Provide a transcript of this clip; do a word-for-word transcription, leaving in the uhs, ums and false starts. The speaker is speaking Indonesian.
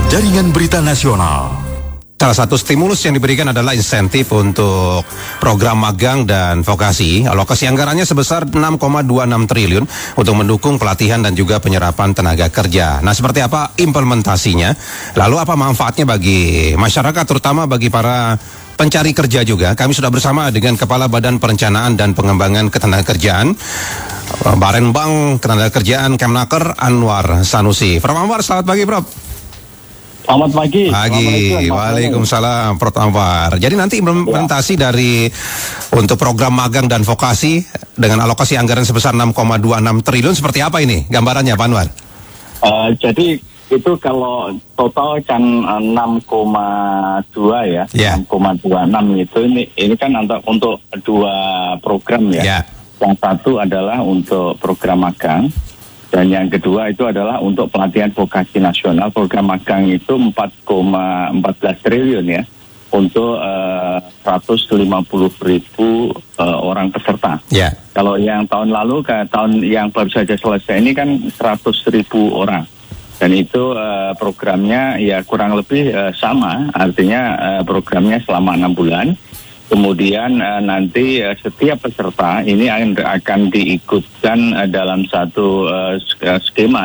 Jaringan Berita Nasional. Salah satu stimulus yang diberikan adalah insentif untuk program magang dan vokasi. Alokasi anggarannya sebesar enam koma dua enam triliun untuk mendukung pelatihan dan juga penyerapan tenaga kerja. Nah, seperti apa implementasinya? Lalu apa manfaatnya bagi masyarakat, terutama bagi para pencari kerja juga? Kami sudah bersama dengan Kepala Badan Perencanaan dan Pengembangan Ketenagakerjaan, Barenbang Ketenagakerjaan Kemnaker, Anwar Sanusi. Prof Anwar, selamat pagi, Prof. Selamat pagi. Pagi. Waalaikumsalam, Prof Anwar. Jadi nanti implementasi ya. dari untuk program magang dan vokasi dengan alokasi anggaran sebesar enam koma dua enam triliun seperti apa ini gambarannya, Pak Anwar? Uh, jadi itu kalau total kan enam koma dua ya, yeah. enam koma dua enam itu ini ini kan untuk, untuk dua program ya. Yeah. Yang satu adalah untuk program magang. Dan yang kedua itu adalah untuk pelatihan vokasi nasional. Program magang itu empat koma empat belas triliun ya, untuk uh, seratus lima puluh ribu uh, orang peserta. Yeah. Kalau yang tahun lalu, ke tahun yang baru saja selesai ini kan seratus ribu orang. Dan itu uh, programnya ya kurang lebih uh, sama, artinya uh, programnya selama enam bulan. Kemudian uh, nanti uh, setiap peserta ini akan, akan diikutkan uh, dalam satu uh, skema